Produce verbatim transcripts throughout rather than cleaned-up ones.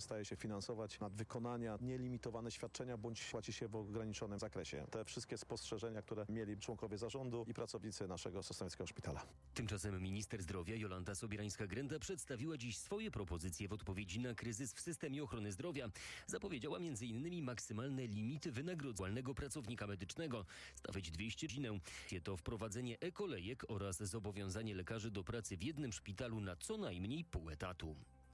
przestaje się finansować nadwykonania, nielimitowane świadczenia bądź płaci się w ograniczonym zakresie. Te wszystkie spostrzeżenia, które mieli członkowie zarządu i pracownicy naszego Sosnowieckiego Szpitala. Tymczasem minister zdrowia Jolanta Sobierańska-Grenda przedstawiła dziś swoje propozycje w odpowiedzi na kryzys w systemie ochrony zdrowia. Zapowiedziała między innymi maksymalne limity wynagrodzenia pracownika medycznego stawiać dwieście godzinę. To wprowadzenie e-kolejek oraz zobowiązanie lekarzy do pracy w jednym szpitalu na co najmniej pół etatu.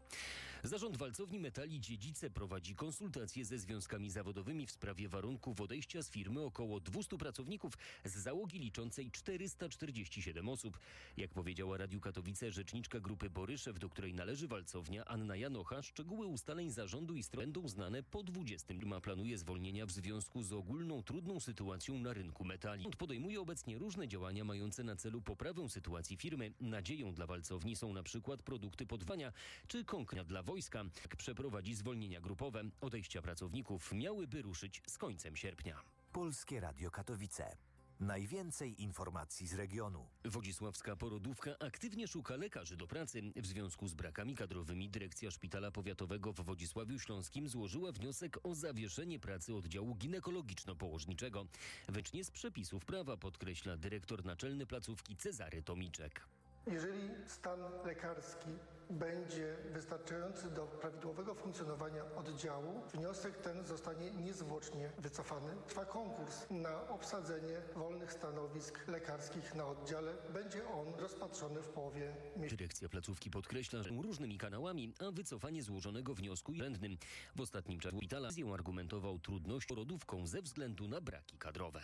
Zarząd Walcowni Metali Dziedzice prowadzi konsultacje ze związkami zawodowymi w sprawie warunków odejścia z firmy około dwieście pracowników z załogi liczącej czterysta czterdzieści siedem osób. Jak powiedziała Radiu Katowice rzeczniczka grupy Boryszew, do której należy Walcownia, Anna Janocha, szczegóły ustaleń zarządu i stron będą znane po dwudziestym. Firma planuje zwolnienia w związku z ogólną trudną sytuacją na rynku metali. Rząd podejmuje obecnie różne działania mające na celu poprawę sytuacji firmy. Nadzieją dla Walcowni są na przykład produkty podwania czy konkretnie dla wojska. Przeprowadzi zwolnienia grupowe. Odejścia pracowników miałyby ruszyć z końcem sierpnia. Polskie Radio Katowice. Najwięcej informacji z regionu. Wodzisławska Porodówka aktywnie szuka lekarzy do pracy. W związku z brakami kadrowymi dyrekcja Szpitala Powiatowego w Wodzisławiu Śląskim złożyła wniosek o zawieszenie pracy oddziału ginekologiczno-położniczego. Wycznie z przepisów prawa, podkreśla dyrektor naczelny placówki Cezary Tomiczek. Jeżeli stan lekarski będzie wystarczający do prawidłowego funkcjonowania oddziału, wniosek ten zostanie niezwłocznie wycofany. Trwa konkurs na obsadzenie wolnych stanowisk lekarskich na oddziale. Będzie on rozpatrzony w połowie miesiąca. Dyrekcja placówki podkreśla, że różnymi kanałami, a wycofanie złożonego wniosku jest błędnym. W ostatnim czasie szpitala argumentował trudność porodówką ze względu na braki kadrowe.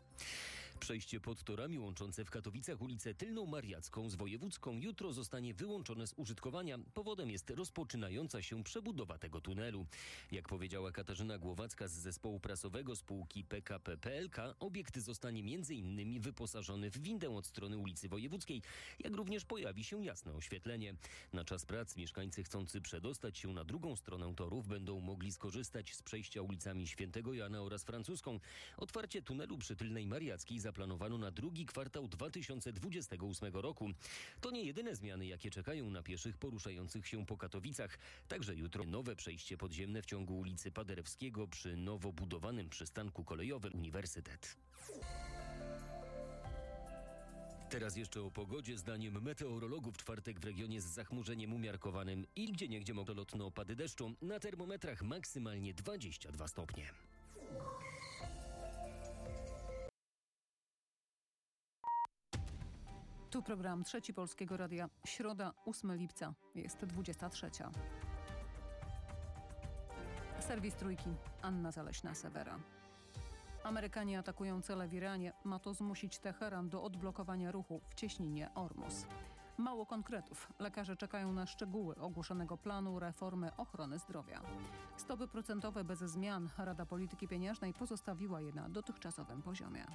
Przejście pod torami łączące w Katowicach ulicę Tylną Mariacką z Wojewódzką jutro zostanie wyłączone z użytkowania. Powodem jest rozpoczynająca się przebudowa tego tunelu. Jak powiedziała Katarzyna Głowacka z zespołu prasowego spółki P K P P L K, obiekt zostanie między innymi wyposażony w windę od strony ulicy Wojewódzkiej, jak również pojawi się jasne oświetlenie. Na czas prac mieszkańcy chcący przedostać się na drugą stronę torów będą mogli skorzystać z przejścia ulicami Świętego Jana oraz Francuską. Otwarcie tunelu przy Tylnej Mariackiej zaplanowano na drugi kwartał dwa tysiące dwudziestego ósmego roku. To nie jedyne zmiany, jakie czekają na pieszych poruszających się po Katowicach. Także jutro nowe przejście podziemne w ciągu ulicy Paderewskiego przy nowo budowanym przystanku kolejowym Uniwersytet. Teraz jeszcze o pogodzie. Zdaniem meteorologów w czwartek w regionie z zachmurzeniem umiarkowanym i gdzieniegdzie mokrolotne opady deszczu. Na termometrach maksymalnie dwadzieścia dwa stopnie. Tu program Trzeci Polskiego Radia. Środa, ósmego lipca. Jest dwudziesta trzecia. Serwis Trójki. Anna Zaleśna-Sewera. Amerykanie atakują cele w Iranie. Ma to zmusić Teheran do odblokowania ruchu w cieśninie Ormus. Mało konkretów. Lekarze czekają na szczegóły ogłoszonego planu reformy ochrony zdrowia. Stopy procentowe bez zmian. Rada Polityki Pieniężnej pozostawiła je na dotychczasowym poziomie.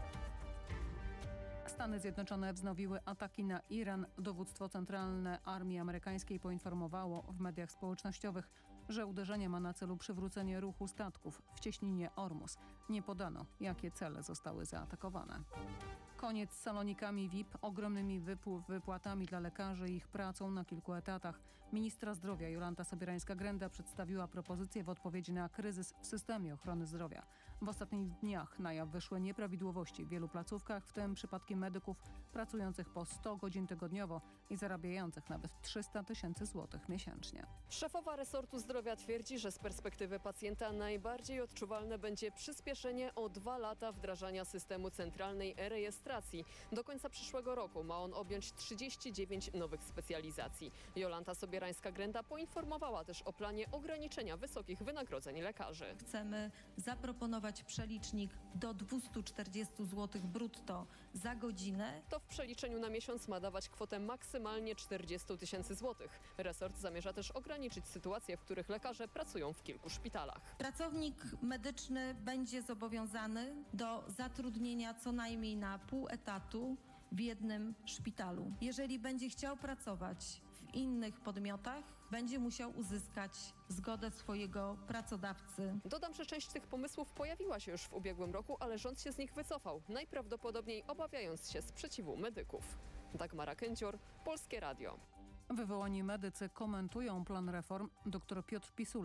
Stany Zjednoczone wznowiły ataki na Iran. Dowództwo Centralne Armii Amerykańskiej poinformowało w mediach społecznościowych, że uderzenie ma na celu przywrócenie ruchu statków w cieśninie Ormus. Nie podano, jakie cele zostały zaatakowane. Koniec z salonikami V I P, ogromnymi wypł- wypłatami dla lekarzy i ich pracą na kilku etatach. Ministra zdrowia Jolanta Sobierańska-Grenda przedstawiła propozycję w odpowiedzi na kryzys w systemie ochrony zdrowia. W ostatnich dniach na jaw wyszły nieprawidłowości w wielu placówkach, w tym przypadki medyków pracujących po sto godzin tygodniowo i zarabiających nawet trzysta tysięcy złotych miesięcznie. Szefowa resortu zdrowia twierdzi, że z perspektywy pacjenta najbardziej odczuwalne będzie przyspieszenie o dwa lata wdrażania systemu centralnej e-rejestracji. Do końca przyszłego roku ma on objąć trzydzieści dziewięć nowych specjalizacji. Jolanta Sobierańska-Grenda poinformowała też o planie ograniczenia wysokich wynagrodzeń lekarzy. Chcemy zaproponować przelicznik do dwieście czterdzieści złotych brutto za godzinę. To w przeliczeniu na miesiąc ma dawać kwotę maksymalnie czterdzieści tysięcy złotych. Resort zamierza też ograniczyć sytuacje, w których lekarze pracują w kilku szpitalach. Pracownik medyczny będzie zobowiązany do zatrudnienia co najmniej na pół etatu w jednym szpitalu. Jeżeli będzie chciał pracować w innych podmiotach, będzie musiał uzyskać zgodę swojego pracodawcy. Dodam, że część tych pomysłów pojawiła się już w ubiegłym roku, ale rząd się z nich wycofał, najprawdopodobniej obawiając się sprzeciwu medyków. Dagmara Kędzior, Polskie Radio. Wywołani medycy komentują plan reform. Doktor Piotr Pisula